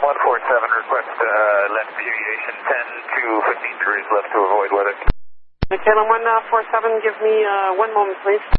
147, request left deviation 10 to 15 degrees left to avoid weather. KLM 147, give me 1 moment, please.